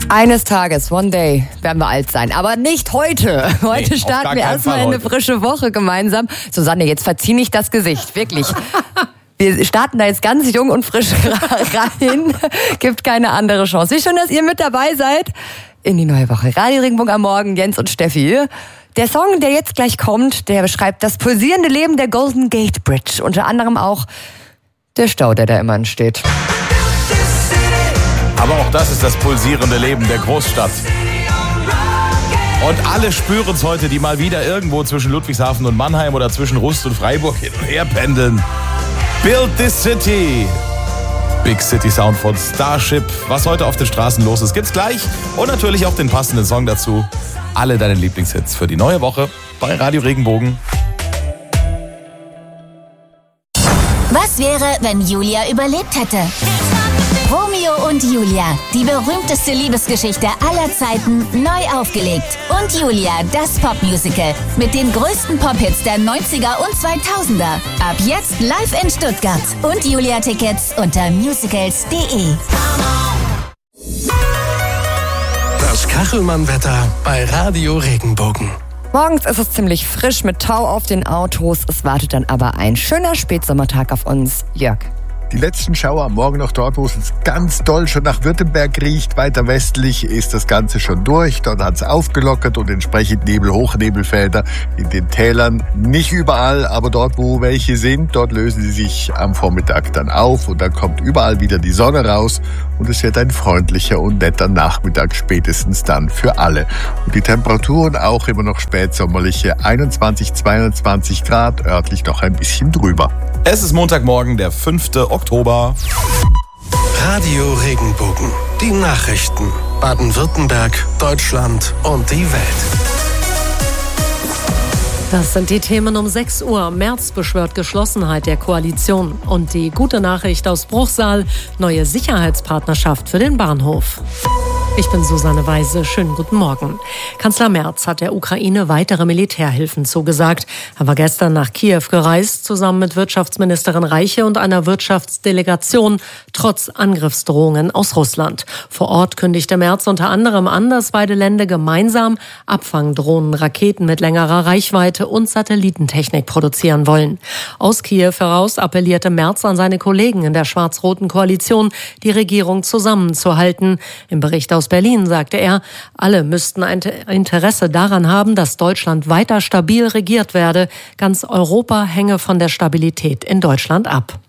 Eines Tages, one day, werden wir alt sein. Aber nicht heute. Heute starten wir erstmal eine frische Woche gemeinsam. Susanne, jetzt verzieh nicht das Gesicht, wirklich. Wir starten da jetzt ganz jung und frisch rein. Gibt keine andere Chance. Wie schön, dass ihr mit dabei seid in die neue Woche. Radio Regenbogen am Morgen, Jens und Steffi. Der Song, der jetzt gleich kommt, der beschreibt das pulsierende Leben der Golden Gate Bridge. Unter anderem auch der Stau, der da immer entsteht. Aber auch das ist das pulsierende Leben der Großstadt. Und alle spüren es heute, die mal wieder irgendwo zwischen Ludwigshafen und Mannheim oder zwischen Rust und Freiburg hin und her pendeln. Build this city. Big City Sound von Starship. Was heute auf den Straßen los ist, gibt's gleich. Und natürlich auch den passenden Song dazu. Alle deine Lieblingshits für die neue Woche bei Radio Regenbogen. Was wäre, wenn Julia überlebt hätte? Romeo und Julia, die berühmteste Liebesgeschichte aller Zeiten, neu aufgelegt. Und Julia, das Popmusical mit den größten Pop-Hits der 90er und 2000er. Ab jetzt live in Stuttgart. Und Julia-Tickets unter musicals.de. Das Kachelmann-Wetter bei Radio Regenbogen. Morgens ist es ziemlich frisch mit Tau auf den Autos. Es wartet dann aber ein schöner Spätsommertag auf uns. Jörg. Die letzten Schauer am Morgen noch dort, wo es ganz doll schon nach Württemberg riecht. Weiter westlich ist das Ganze schon durch. Dort hat es aufgelockert und entsprechend Nebel, Hochnebelfelder in den Tälern. Nicht überall, aber dort, wo welche sind, dort lösen sie sich am Vormittag dann auf. Und dann kommt überall wieder die Sonne raus. Und es wird ein freundlicher und netter Nachmittag spätestens dann für alle. Und die Temperaturen auch immer noch spätsommerliche 21, 22 Grad, örtlich noch ein bisschen drüber. Es ist Montagmorgen, der 5. Oktober. Radio Regenbogen. Die Nachrichten. Baden-Württemberg, Deutschland und die Welt. Das sind die Themen um 6 Uhr. Merz beschwört Geschlossenheit der Koalition. Und die gute Nachricht aus Bruchsal, neue Sicherheitspartnerschaft für den Bahnhof. Ich bin Susanne Weise. Schönen guten Morgen. Kanzler Merz hat der Ukraine weitere Militärhilfen zugesagt. Er war gestern nach Kiew gereist, zusammen mit Wirtschaftsministerin Reiche und einer Wirtschaftsdelegation, trotz Angriffsdrohungen aus Russland. Vor Ort kündigte Merz unter anderem an, dass beide Länder gemeinsam Abfangdrohnen, Raketen mit längerer Reichweite und Satellitentechnik produzieren wollen. Aus Kiew heraus appellierte Merz an seine Kollegen in der schwarz-roten Koalition, die Regierung zusammenzuhalten. Im Bericht aus Berlin sagte er, alle müssten ein Interesse daran haben, dass Deutschland weiter stabil regiert werde. Ganz Europa hänge von der Stabilität in Deutschland ab.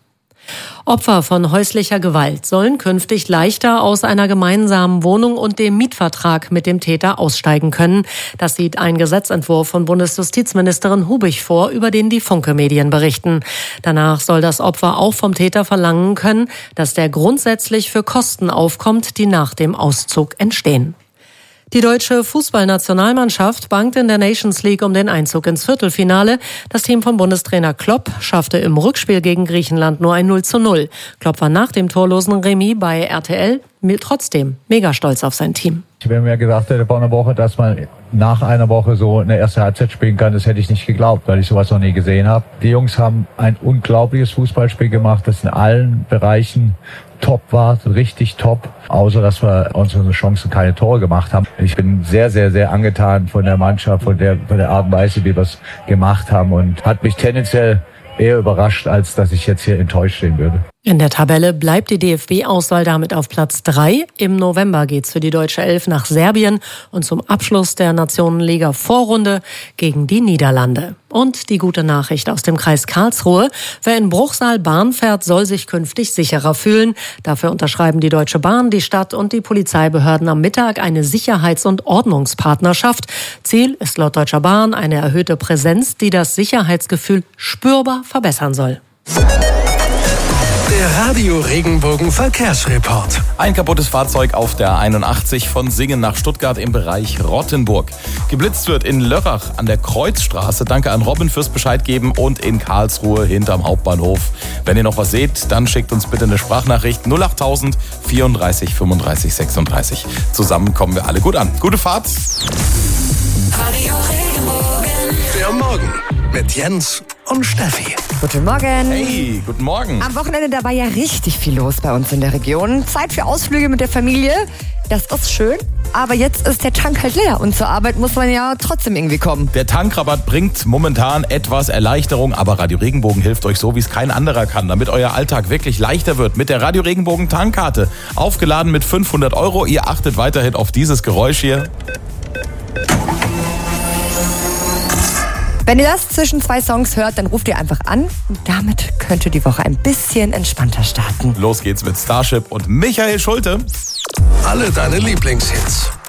Opfer von häuslicher Gewalt sollen künftig leichter aus einer gemeinsamen Wohnung und dem Mietvertrag mit dem Täter aussteigen können. Das sieht ein Gesetzentwurf von Bundesjustizministerin Hubig vor, über den die Funke-Medien berichten. Danach soll das Opfer auch vom Täter verlangen können, dass der grundsätzlich für Kosten aufkommt, die nach dem Auszug entstehen. Die deutsche Fußballnationalmannschaft bangt in der Nations League um den Einzug ins Viertelfinale. Das Team von Bundestrainer Klopp schaffte im Rückspiel gegen Griechenland nur ein 0:0. Klopp war nach dem torlosen Remis bei RTL trotzdem mega stolz auf sein Team. Wenn mir gesagt hätte vor einer Woche, dass man nach einer Woche so eine erste Halbzeit spielen kann, das hätte ich nicht geglaubt, weil ich sowas noch nie gesehen habe. Die Jungs haben ein unglaubliches Fußballspiel gemacht, das in allen Bereichen top war, richtig top, außer dass wir unsere Chancen keine Tore gemacht haben. Ich bin sehr, sehr, sehr angetan von der Mannschaft, von der Art und Weise, wie wir es gemacht haben, und hat mich tendenziell eher überrascht, als dass ich jetzt hier enttäuscht stehen würde. In der Tabelle bleibt die DFB-Auswahl damit auf Platz 3. Im November geht's für die deutsche Elf nach Serbien und zum Abschluss der Nationenliga-Vorrunde gegen die Niederlande. Und die gute Nachricht aus dem Kreis Karlsruhe: Wer in Bruchsal Bahn fährt, soll sich künftig sicherer fühlen. Dafür unterschreiben die Deutsche Bahn, die Stadt und die Polizeibehörden am Mittag eine Sicherheits- und Ordnungspartnerschaft. Ziel ist laut Deutscher Bahn eine erhöhte Präsenz, die das Sicherheitsgefühl spürbar verbessern soll. Der Radio Regenbogen Verkehrsreport. Ein kaputtes Fahrzeug auf der 81 von Singen nach Stuttgart im Bereich Rottenburg. Geblitzt wird in Lörrach an der Kreuzstraße. Danke an Robin fürs Bescheid geben, und in Karlsruhe hinterm Hauptbahnhof. Wenn ihr noch was seht, dann schickt uns bitte eine Sprachnachricht 08000 34 35 36. Zusammen kommen wir alle gut an. Gute Fahrt. Radio Regenbogen. Der Morgen mit Jens und Steffi. Guten Morgen. Hey, guten Morgen. Am Wochenende, da war ja richtig viel los bei uns in der Region. Zeit für Ausflüge mit der Familie. das ist schön, aber jetzt ist der Tank halt leer und zur Arbeit muss man ja trotzdem irgendwie kommen. Der Tankrabatt bringt momentan etwas Erleichterung, aber Radio Regenbogen hilft euch so, wie es kein anderer kann, damit euer Alltag wirklich leichter wird. Mit der Radio Regenbogen Tankkarte, aufgeladen mit 500 €. Ihr achtet weiterhin auf dieses Geräusch hier. Wenn ihr das zwischen 2 Songs hört, dann ruft ihr einfach an und damit könnt ihr die Woche ein bisschen entspannter starten. Los geht's mit Starship und Michael Schulte. Alle deine Lieblingshits.